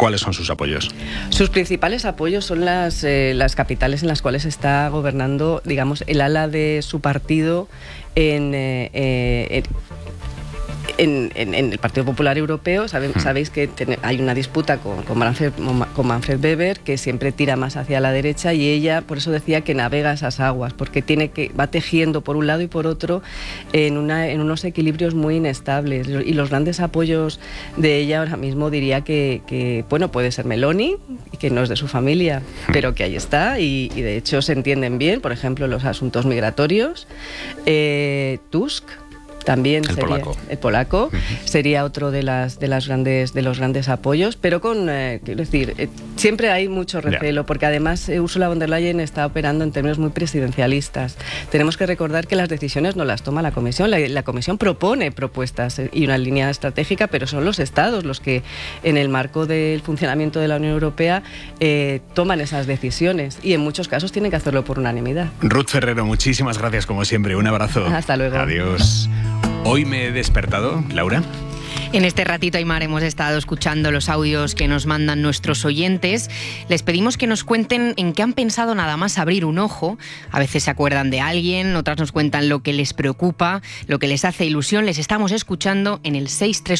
¿Cuáles son sus apoyos? Sus principales apoyos son las capitales en las cuales está gobernando, digamos, el ala de su partido en el Partido Popular Europeo. Sabéis que hay una disputa con Manfred Weber, que siempre tira más hacia la derecha, y ella, por eso decía que navega esas aguas, porque va tejiendo por un lado y por otro en unos equilibrios muy inestables. Y los grandes apoyos de ella ahora mismo diría que puede ser Meloni, que no es de su familia, pero que ahí está, y de hecho se entienden bien, por ejemplo, los asuntos migratorios. Tusk también el polaco sería otro de los grandes apoyos, pero quiero decir, siempre hay mucho recelo, porque además Ursula von der Leyen está operando en términos muy presidencialistas. Tenemos que recordar que las decisiones no las toma la Comisión. La Comisión propone propuestas y una línea estratégica, pero son los Estados los que, en el marco del funcionamiento de la Unión Europea, toman esas decisiones, y en muchos casos tienen que hacerlo por unanimidad. Ruth Ferrero, muchísimas gracias como siempre. Un abrazo. Hasta luego. Adiós. Hoy me he despertado, Laura. En este ratito, Aimar, hemos estado escuchando los audios que nos mandan nuestros oyentes. Les pedimos que nos cuenten en qué han pensado nada más abrir un ojo. A veces se acuerdan de alguien, otras nos cuentan lo que les preocupa, lo que les hace ilusión. Les estamos escuchando en el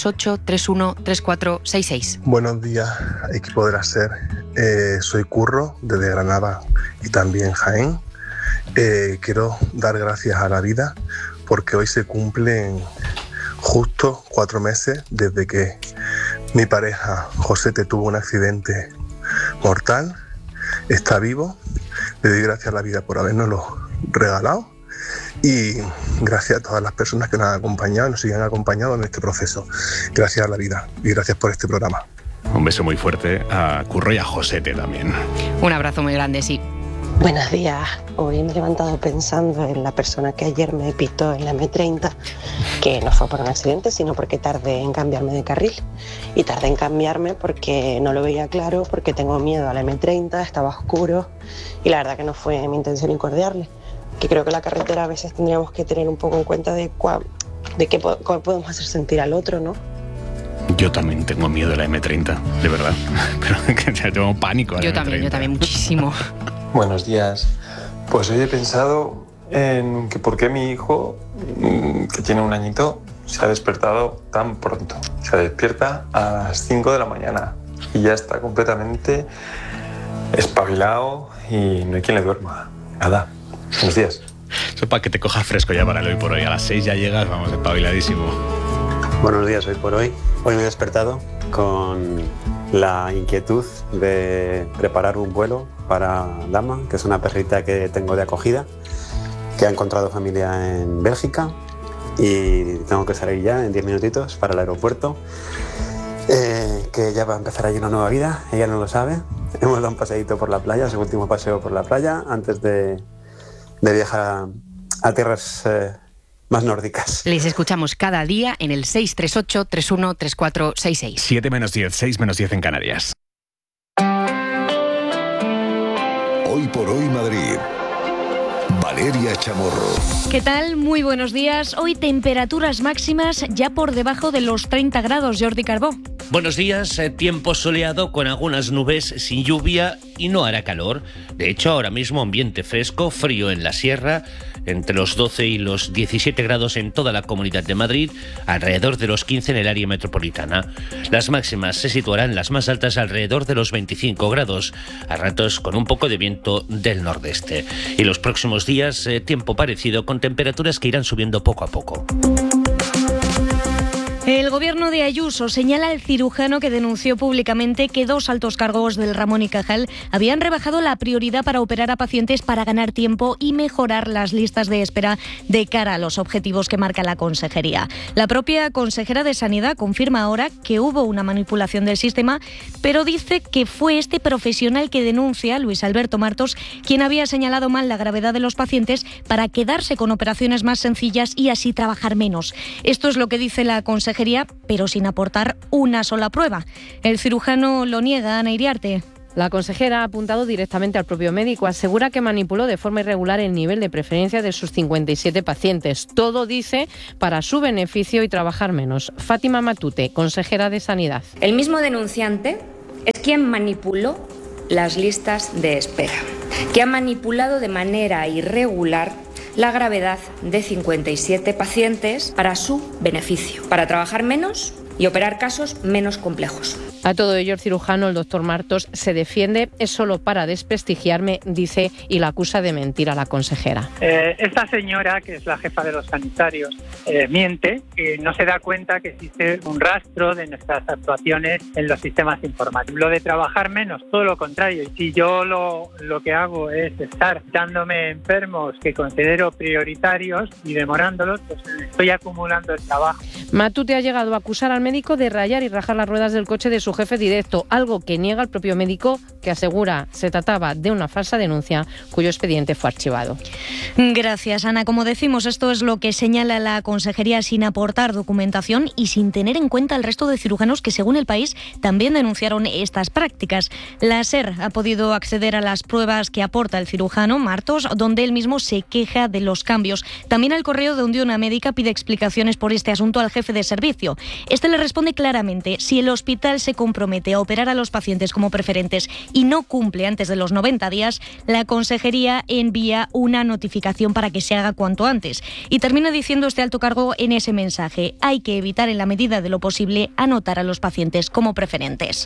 638-313466. Buenos días, equipo de la SER. Soy Curro, desde Granada y también Jaén. Quiero dar gracias a la vida porque hoy se cumplen justo 4 meses desde que mi pareja Josete tuvo un accidente mortal. Está vivo. Le doy gracias a la vida por habernoslo regalado, y gracias a todas las personas que nos han acompañado y nos siguen acompañando en este proceso. Gracias a la vida y gracias por este programa. Un beso muy fuerte a Curro y a Josete también. Un abrazo muy grande, sí. Buenos días. Hoy me he levantado pensando en la persona que ayer me pitó en la M30, que no fue por un accidente, sino porque tardé en cambiarme de carril. Y tardé en cambiarme porque no lo veía claro, porque tengo miedo a la M30, estaba oscuro, y la verdad que no fue mi intención incordiarle. Que creo que la carretera a veces tendríamos que tener un poco en cuenta de cómo podemos hacer sentir al otro, ¿no? Yo también tengo miedo de la M30, de verdad. Pero que tengo pánico a la M30. Yo también, muchísimo. Buenos días. Pues hoy he pensado en que por qué mi hijo, que tiene 1 añito, se ha despertado tan pronto. Se despierta a las 5 de la mañana y ya está completamente espabilado y no hay quien le duerma. Nada. Buenos días. Eso para que te cojas fresco ya para el hoy por hoy. A las 6 ya llegas, vamos, espabiladísimo. Buenos días, hoy por hoy. Hoy me he despertado con la inquietud de preparar un vuelo para Dama, que es una perrita que tengo de acogida, que ha encontrado familia en Bélgica, y tengo que salir ya en 10 minutitos para el aeropuerto, que ya va a empezar allí una nueva vida. Ella no lo sabe. Hemos dado un paseíto por la playa, es el último paseo por la playa antes de viajar a tierras más nórdicas. Les escuchamos cada día en el 638-313466. 7 menos 10, 6 menos 10 en Canarias. Hoy por hoy Madrid. Valeria Chamorro. ¿Qué tal? Muy buenos días. Hoy temperaturas máximas ya por debajo de los 30 grados, Jordi Carbó. Buenos días, tiempo soleado con algunas nubes, sin lluvia, y no hará calor. De hecho, ahora mismo ambiente fresco, frío en la sierra, entre los 12 y los 17 grados en toda la Comunidad de Madrid, alrededor de los 15 en el área metropolitana. Las máximas se situarán las más altas alrededor de los 25 grados, a ratos con un poco de viento del nordeste. Y los próximos días, tiempo parecido, con temperaturas que irán subiendo poco a poco. El gobierno de Ayuso señala al cirujano que denunció públicamente que 2 altos cargos del Ramón y Cajal habían rebajado la prioridad para operar a pacientes para ganar tiempo y mejorar las listas de espera de cara a los objetivos que marca la consejería. La propia consejera de Sanidad confirma ahora que hubo una manipulación del sistema, pero dice que fue este profesional que denuncia, Luis Alberto Martos, quien había señalado mal la gravedad de los pacientes para quedarse con operaciones más sencillas y así trabajar menos. Esto es lo que dice la consejería, pero sin aportar una sola prueba. El cirujano lo niega, Ana Iriarte. La consejera ha apuntado directamente al propio médico. Asegura que manipuló de forma irregular el nivel de preferencia de sus 57 pacientes. Todo, dice, para su beneficio y trabajar menos. Fátima Matute, consejera de Sanidad. El mismo denunciante es quien manipuló las listas de espera, que ha manipulado de manera irregular la gravedad de 57 pacientes para su beneficio, para trabajar menos y operar casos menos complejos. A todo ello, el cirujano, el doctor Martos, se defiende, es solo para desprestigiarme, dice, y la acusa de mentir a la consejera. Esta señora, que es la jefa de los sanitarios, miente, no se da cuenta que existe un rastro de nuestras actuaciones en los sistemas informáticos. Lo de trabajar menos, todo lo contrario. Y si yo lo que hago es estar dándome enfermos que considero prioritarios y demorándolos, pues estoy acumulando el trabajo. Matute ha llegado a acusar al médico de rayar y rajar las ruedas del coche de su jefe directo, algo que niega el propio médico, que asegura se trataba de una falsa denuncia cuyo expediente fue archivado. Gracias, Ana. Como decimos, esto es lo que señala la Consejería sin aportar documentación y sin tener en cuenta el resto de cirujanos que, según El País, también denunciaron estas prácticas. La SER ha podido acceder a las pruebas que aporta el cirujano Martos, donde él mismo se queja de los cambios. También El Correo, donde una médica pide explicaciones por este asunto al jefe de servicio. Este le responde claramente: si el hospital se compromete a operar a los pacientes como preferentes y no cumple antes de los 90 días, la Consejería envía una notificación para que se haga cuanto antes. Y termina diciendo este alto cargo en ese mensaje: hay que evitar en la medida de lo posible anotar a los pacientes como preferentes.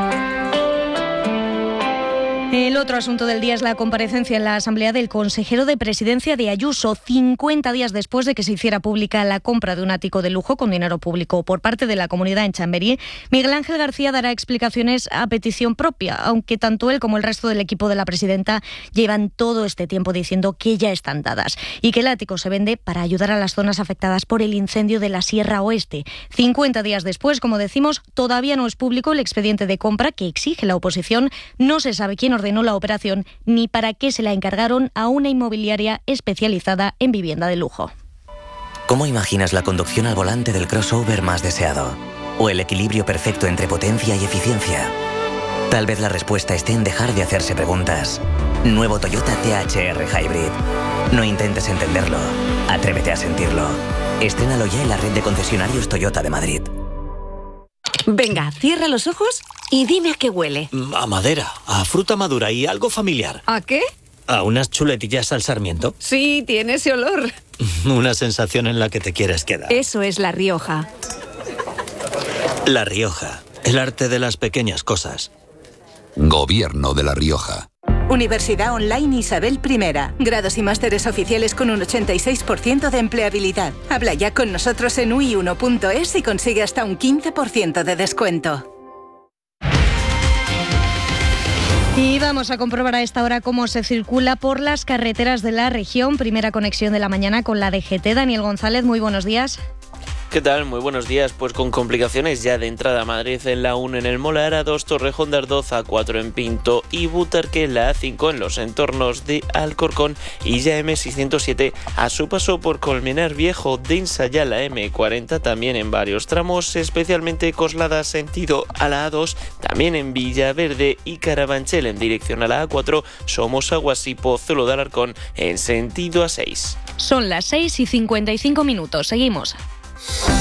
El otro asunto del día es la comparecencia en la Asamblea del consejero de Presidencia de Ayuso, 50 días después de que se hiciera pública la compra de un ático de lujo con dinero público por parte de la comunidad en Chamberí. Miguel Ángel García dará explicaciones a petición propia, aunque tanto él como el resto del equipo de la presidenta llevan todo este tiempo diciendo que ya están dadas y que el ático se vende para ayudar a las zonas afectadas por el incendio de la Sierra Oeste. 50 días después, como decimos, todavía no es público el expediente de compra que exige la oposición. No se sabe quién ordenó la operación ni para qué se la encargaron a una inmobiliaria especializada en vivienda de lujo. ¿Cómo imaginas la conducción al volante del crossover más deseado? ¿O el equilibrio perfecto entre potencia y eficiencia? Tal vez la respuesta esté en dejar de hacerse preguntas. Nuevo Toyota THR Hybrid. No intentes entenderlo, atrévete a sentirlo. Estrénalo ya en la red de concesionarios Toyota de Madrid. Venga, cierra los ojos y dime a qué huele. A madera, a fruta madura y algo familiar. ¿A qué? ¿A unas chuletillas al sarmiento? Sí, tiene ese olor. Una sensación en la que te quieres quedar. Eso es La Rioja. La Rioja, el arte de las pequeñas cosas. Gobierno de La Rioja. Universidad Online Isabel I. Grados y másteres oficiales con un 86% de empleabilidad. Habla ya con nosotros en ui1.es y consigue hasta un 15% de descuento. Y vamos a comprobar a esta hora cómo se circula por las carreteras de la región. Primera conexión de la mañana con la DGT. Daniel González, muy buenos días. ¿Qué tal? Muy buenos días. Pues con complicaciones ya de entrada a Madrid en la 1 en el Molar, A2 Torrejón de Ardoz, A4 en Pinto y Butarque, la A5 en los entornos de Alcorcón y ya M607 a su paso por Colmenar Viejo de Insaya, la M40 también en varios tramos, especialmente Coslada sentido a la A2, también en Villaverde y Carabanchel en dirección a la A4, Somosaguas y Pozuelo de Alarcón en sentido A6. Son las 6:55. Seguimos.